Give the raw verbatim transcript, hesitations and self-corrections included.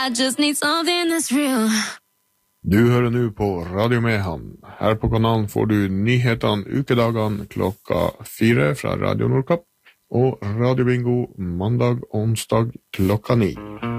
I just need something that's real. Du hører nå på Radio Mehamn. Her på kanalen får du nyhetene ukedagene klokka fire fra Radio Nordkapp og Radio Bingo mandag og onsdag klokka ni.